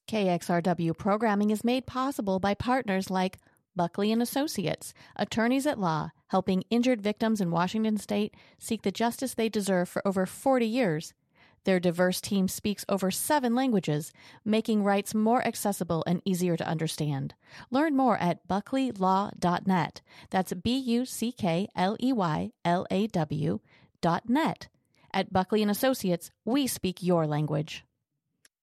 KXRW programming is made possible by partners like Buckley & Associates, attorneys at law, helping injured victims in Washington state seek the justice they deserve for over 40 years. Their diverse team speaks over 7 languages, making rights more accessible and easier to understand. Learn more at buckleylaw.net. That's BuckleyLaw.net. At Buckley & Associates, we speak your language.